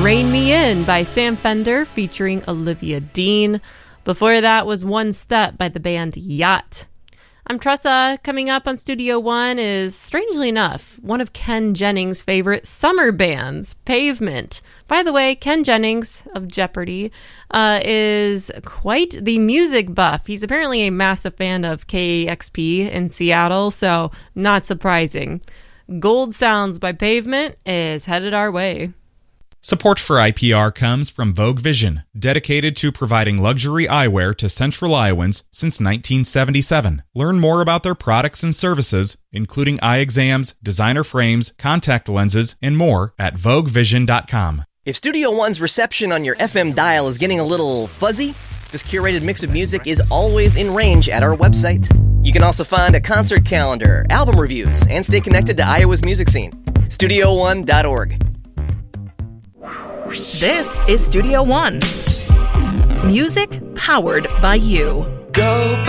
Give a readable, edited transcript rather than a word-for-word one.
Rein Me In by Sam Fender featuring Olivia Dean. Before that was One Step by the band Yacht. I'm Tressa. Coming up on Studio One is, strangely enough, one of Ken Jennings' favorite summer bands, Pavement. By the way, Ken Jennings of Jeopardy is quite the music buff. He's apparently a massive fan of KEXP in Seattle, so not surprising. Gold Sounds by Pavement is headed our way. Support for IPR comes from Vogue Vision, dedicated to providing luxury eyewear to Central Iowans since 1977. Learn more about their products and services, including eye exams, designer frames, contact lenses, and more at VogueVision.com. If Studio One's reception on your FM dial is getting a little fuzzy, this curated mix of music is always in range at our website. You can also find a concert calendar, album reviews, and stay connected to Iowa's music scene. StudioOne.org. This is Studio One. Music powered by you. Go